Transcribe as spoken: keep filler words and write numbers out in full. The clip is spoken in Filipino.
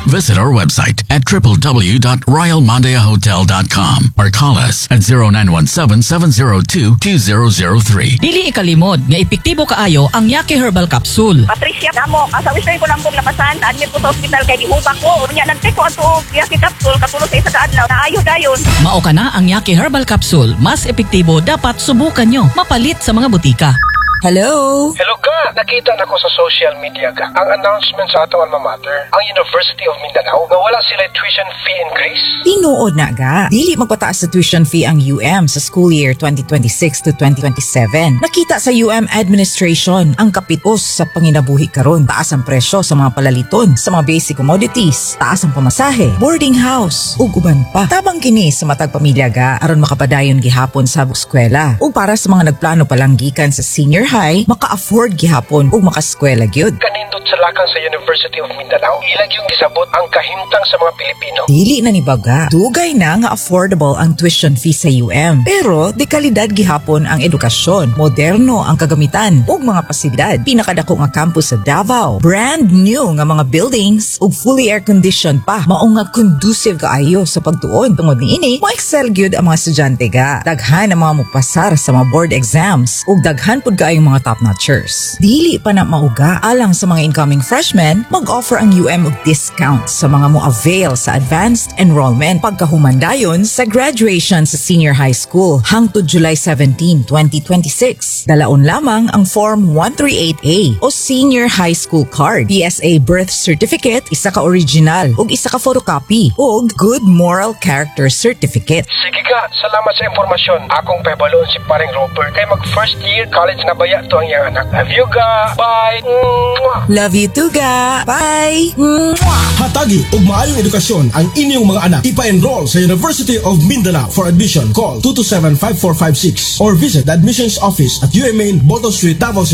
Visit our website at w w w dot royal mandaya hotel dot com or call us at zero nine one seven, seven zero two, two zero zero three. Dili ikalimod nga epektibo kaayo ang Yake Herbal Capsule. Patricia namo, asa wish ko lang pong lapasan, admit ko sa hospital kay gihubak ko. Unya nagteko ato Yake Capsule katulong sa isa ka adlaw. Naayo dayon. Mao ka na ang Yake Herbal Capsule. Mas epektibo, dapat subukan nyo. Mapalit sa mga butika. Hello? Hello ka! Nakita na ko sa social media ka ang announcement sa atong alma mater, ang University of Mindanao, na wala sila tuition fee increase. Tinuod na ga. Dili magpataas sa tuition fee ang U M sa school year twenty twenty-six to twenty twenty-seven. Nakita sa U M administration ang kapitos sa panginabuhi karon. Taas ang presyo sa mga palaliton, sa mga basic commodities, taas ang pamasahe, boarding house, ug uban pa. Tabang kini sa matag pamilya ga aron makapadayon gihapon sa eskwela. Ug para sa mga nagplano palang gikan sa senior high, maka-afford gihapon ug makaskwela gyud. Kanindot sa lakang sa University of Mindanao, ilag yung gisabot ang kahimtang sa mga Pilipino. Dili na ni baga. Dugay na nga affordable ang tuition fee sa U M. Pero di kalidad gihapon ang edukasyon, moderno ang kagamitan ug mga pasilidad. Pinakadako nga campus sa Davao, brand new nga mga buildings ug fully air conditioned pa. Mao nga conducive kaayo sa pagtuon. Tungod niini, mo-excel gyud ang mga estudyante ga. Daghan ang mga mupasar sa mga board exams ug daghan pud kaayong mga top-notchers. Dili pa na mauga alang sa mga incoming freshmen, mag-offer ang U M og discount sa mga mo-avail sa advanced enrollment pagkahumandayon sa graduation sa senior high school hangtod July seventeenth, twenty twenty-six. Dalaon lamang ang Form one thirty-eight A o Senior High School Card, P S A Birth Certificate, isa ka original ug isa ka photocopy ug Good Moral Character Certificate. Sige ka, salamat sa impormasyon. Akong pebaloon si paring Robert kay mag first year college na baya to ang iyang anak. Love you ga. Bye. Mwah. Love you too ga. Bye. Mwah. Hatagi ug maayong edukasyon ang inyong mga anak. Ipa-enroll sa University of Mindanao. For admission, call two two seven, five four five six or visit the admissions office at U M A Boto Street, Davao City.